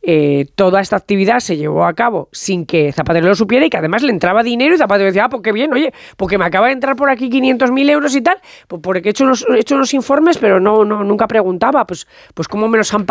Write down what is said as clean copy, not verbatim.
toda esta actividad se llevó a cabo sin que Zapatero lo supiera y que además le entraba dinero y Zapatero decía, pues qué bien, oye, porque me acaba de entrar por aquí 500.000 euros y tal, pues porque he hecho unos informes, pero nunca preguntaba, pues cómo me los han pagado